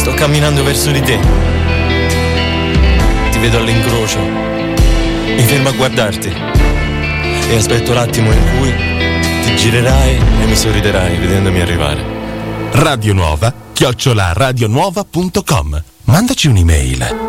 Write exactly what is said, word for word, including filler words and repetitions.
Sto camminando verso di te. Ti vedo all'incrocio. Mi fermo a guardarti. E aspetto l'attimo in cui ti girerai e mi sorriderai vedendomi arrivare. Radio Nuova, chiocciola radionuova punto com. Mandaci un'email.